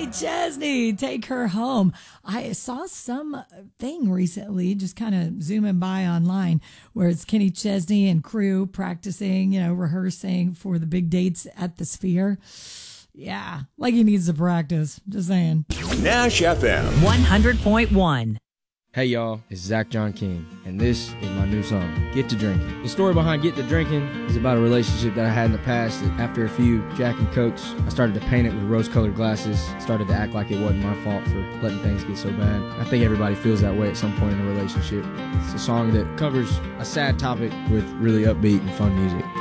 Chesney, Take Her Home. I saw some thing recently, just kind of zooming by online, where it's Kenny Chesney and crew practicing, rehearsing for the big dates at the Sphere. Yeah, like he needs to practice. Just saying. Nash FM 100.1. Hey y'all, it's Zach John King, and this is my new song, Get to Drinking. The story behind Get to Drinking is about a relationship that I had in the past that after a few Jack and Cokes, I started to paint it with rose-colored glasses, started to act like it wasn't my fault for letting things get so bad. I think everybody feels that way at some point in a relationship. It's a song that covers a sad topic with really upbeat and fun music.